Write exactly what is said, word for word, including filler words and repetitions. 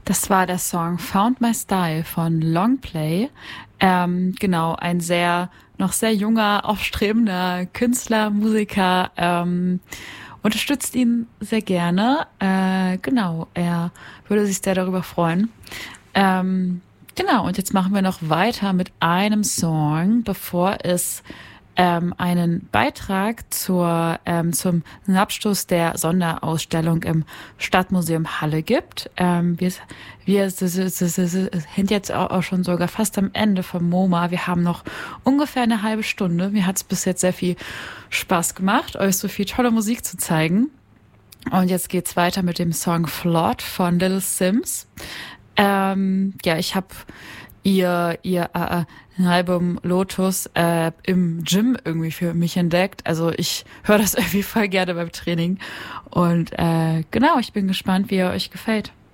Das war der Song Found My Style von Longplay. Ähm, genau, ein sehr, noch sehr junger, aufstrebender Künstler, Musiker, ähm, unterstützt ihn sehr gerne. Äh, genau, er würde sich sehr darüber freuen. Ähm, genau, und jetzt machen wir noch weiter mit einem Song, bevor es ähm, einen Beitrag zur, ähm, zum Abschluss der Sonderausstellung im Stadtmuseum Halle gibt. Ähm, wir wir s- s- s- s- sind jetzt auch auch schon sogar fast am Ende vom MoMA. Wir haben noch ungefähr eine halbe Stunde. Mir hat es bis jetzt sehr viel Spaß gemacht, euch so viel tolle Musik zu zeigen. Und jetzt geht's weiter mit dem Song Flawed von Little Sims. Ähm, ja, ich habe ihr ihr äh, äh, Album Lotus äh, im Gym irgendwie für mich entdeckt. Also ich höre das irgendwie voll gerne beim Training. Und äh, genau, ich bin gespannt, wie er euch gefällt.